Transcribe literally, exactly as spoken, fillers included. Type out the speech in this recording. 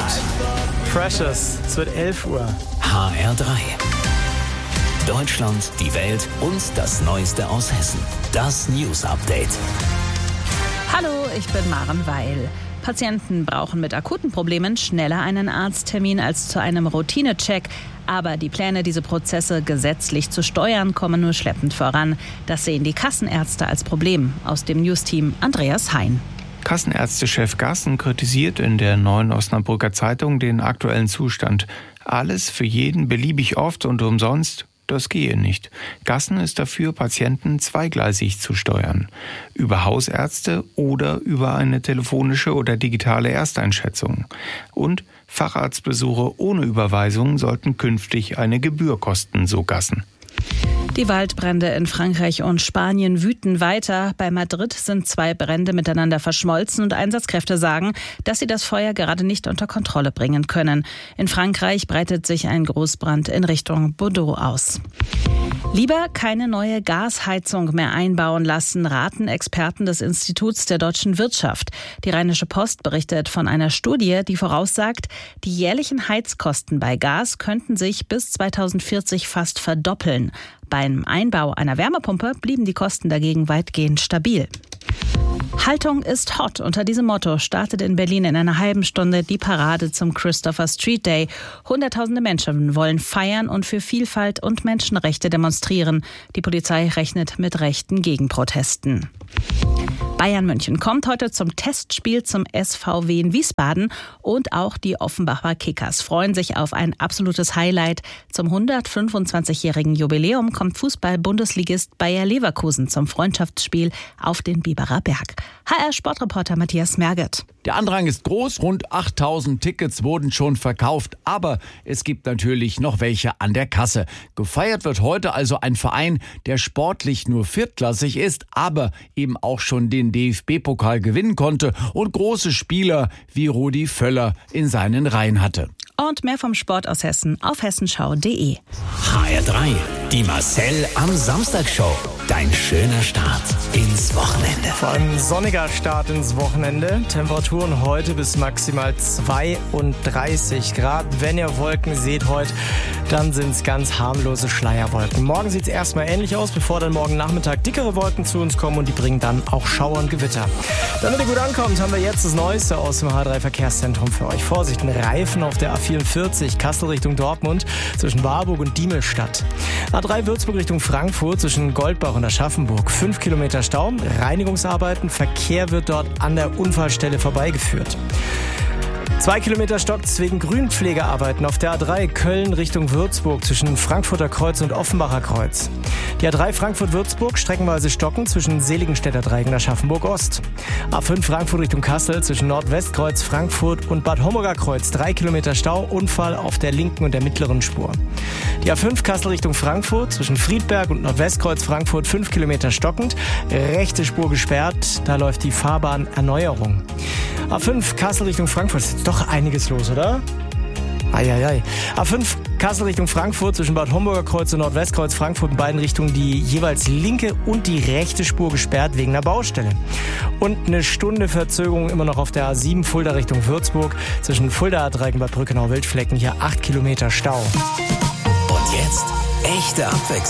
Precious, es wird elf Uhr. H R drei. Deutschland, die Welt und das Neueste aus Hessen. Das News Update. Hallo, ich bin Maren Weil. Patienten brauchen mit akuten Problemen schneller einen Arzttermin als zu einem Routinecheck. Aber die Pläne, diese Prozesse gesetzlich zu steuern, kommen nur schleppend voran. Das sehen die Kassenärzte als Problem. Aus dem News-Team Andreas Hein. Kassenärztechef Gassen kritisiert in der Neuen Osnabrücker Zeitung den aktuellen Zustand. Alles für jeden beliebig oft und umsonst, das gehe nicht. Gassen ist dafür, Patienten zweigleisig zu steuern. Über Hausärzte oder über eine telefonische oder digitale Ersteinschätzung. Und Facharztbesuche ohne Überweisung sollten künftig eine Gebühr kosten, so Gassen. Die Waldbrände in Frankreich und Spanien wüten weiter. Bei Madrid sind zwei Brände miteinander verschmolzen und Einsatzkräfte sagen, dass sie das Feuer gerade nicht unter Kontrolle bringen können. In Frankreich breitet sich ein Großbrand in Richtung Bordeaux aus. Lieber keine neue Gasheizung mehr einbauen lassen, raten Experten des Instituts der deutschen Wirtschaft. Die Rheinische Post berichtet von einer Studie, die voraussagt, die jährlichen Heizkosten bei Gas könnten sich bis zweitausendvierzig fast verdoppeln. Beim Einbau einer Wärmepumpe blieben die Kosten dagegen weitgehend stabil. Haltung ist hot. Unter diesem Motto startet in Berlin in einer halben Stunde die Parade zum Christopher Street Day. Hunderttausende Menschen wollen feiern und für Vielfalt und Menschenrechte demonstrieren. Die Polizei rechnet mit rechten Gegenprotesten. Bayern München kommt heute zum Testspiel zum S V W in Wiesbaden und auch die Offenbacher Kickers freuen sich auf ein absolutes Highlight. Zum hundertfünfundzwanzigjährigen Jubiläum kommt Fußball-Bundesligist Bayer Leverkusen zum Freundschaftsspiel auf den Biberer Berg. H R-Sportreporter Matthias Merget. Der Andrang ist groß, rund achttausend Tickets wurden schon verkauft, aber es gibt natürlich noch welche an der Kasse. Gefeiert wird heute also ein Verein, der sportlich nur viertklassig ist, aber eben auch schon den D F B-Pokal gewinnen konnte und große Spieler wie Rudi Völler in seinen Reihen hatte. Und mehr vom Sport aus Hessen auf hessenschau punkt de. H R drei. Die Marcel am Samstag-Show. Dein schöner Start ins Wochenende. Vor allem sonniger Start ins Wochenende. Temperaturen heute bis maximal zweiunddreißig Grad. Wenn ihr Wolken seht heute, dann sind es ganz harmlose Schleierwolken. Morgen sieht es erstmal ähnlich aus, bevor dann morgen Nachmittag dickere Wolken zu uns kommen und die bringen dann auch Schauer und Gewitter. Damit ihr gut ankommt, haben wir jetzt das Neueste aus dem H drei Verkehrszentrum für euch. Vorsicht, ein Reifen auf der A vierundvierzig, Kassel Richtung Dortmund, zwischen Warburg und Diemelstadt. A drei Würzburg Richtung Frankfurt, zwischen Goldbach und Aschaffenburg. Fünf Kilometer Stau, Reinigungsarbeiten, Verkehr wird dort an der Unfallstelle vorbeigeführt. Zwei Kilometer stockt's wegen Grünpflegearbeiten auf der A drei Köln Richtung Würzburg zwischen Frankfurter Kreuz und Offenbacher Kreuz. Die A drei Frankfurt-Würzburg streckenweise stocken zwischen Seligenstädter Dreieck und Aschaffenburg-Ost. A fünf Frankfurt Richtung Kassel zwischen Nordwestkreuz Frankfurt und Bad Homburger Kreuz. Drei Kilometer Stau, Unfall auf der linken und der mittleren Spur. Die A fünf Kassel Richtung Frankfurt zwischen Friedberg und Nordwestkreuz Frankfurt. Fünf Kilometer stockend. Rechte Spur gesperrt. Da läuft die Fahrbahnerneuerung. A fünf Kassel Richtung Frankfurt. Ist jetzt doch einiges los, oder? Eieiei. A fünf Kassel Richtung Frankfurt zwischen Bad Homburger Kreuz und Nordwestkreuz Frankfurt in beiden Richtungen die jeweils linke und die rechte Spur gesperrt wegen einer Baustelle. Und eine Stunde Verzögerung immer noch auf der A sieben Fulda Richtung Würzburg zwischen Fulda A drei und Bad Brückenau Wildflecken. Hier acht Kilometer Stau. Und jetzt echte Abwechslung.